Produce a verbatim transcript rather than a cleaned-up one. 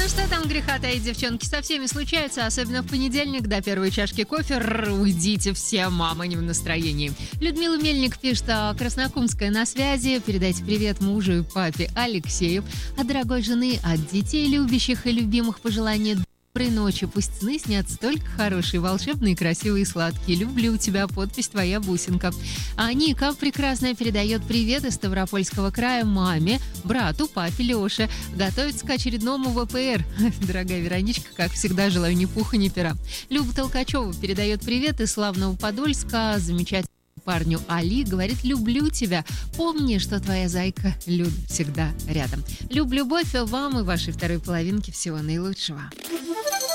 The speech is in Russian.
Ну что там греха таить, девчонки, со всеми случается, особенно в понедельник до первой чашки кофе. Рррр, уйдите все, мама не в настроении. Людмила Мельник пишет, а Краснокумская на связи. Передайте привет мужу и папе Алексею. От дорогой жены, от детей любящих и любимых пожеланий. Доброй ночи, пусть сны снятся только хорошие, волшебные, красивые и сладкие. Люблю тебя, подпись твоя бусинка. А Ника прекрасная передает привет из Ставропольского края маме, брату, папе Леше. Готовится к очередному вэ пэ эр. Дорогая Вероничка, как всегда, желаю ни пуха, ни пера. Люба Толкачева передает привет из славного Подольска. Замечательно. Парню Али говорит: люблю тебя. Помни, что твоя зайка Люда всегда рядом. Люб, любовь вам и вашей второй половинке. Всего наилучшего.